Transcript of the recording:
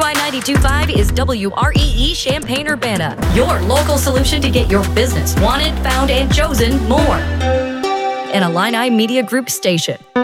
WI 92.5 is WREE Champaign-Urbana, your local solution to get your business wanted, found, and chosen more. An Illini Media Group station.